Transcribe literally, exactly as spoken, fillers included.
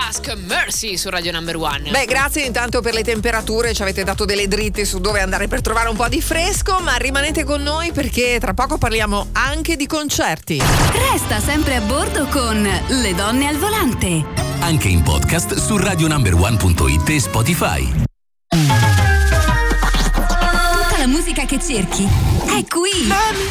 Ask Mercy su Radio Number One. Beh, grazie intanto per le temperature, ci avete dato delle dritte su dove andare per trovare un po' di fresco, ma rimanete con noi perché tra poco parliamo anche di concerti. Resta sempre a bordo con Le donne al volante. Anche in podcast su radio number one punto it e Spotify. Tutta la musica che cerchi è qui.